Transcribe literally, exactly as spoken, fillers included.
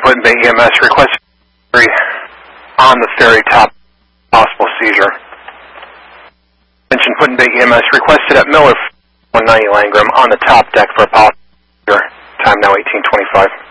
Put-in-Bay E M S request on the ferry top, possible seizure. Attention Put-in-Bay E M S requested at Miller one ninety Langram on the top deck for a possible seizure. Time now eighteen twenty-five.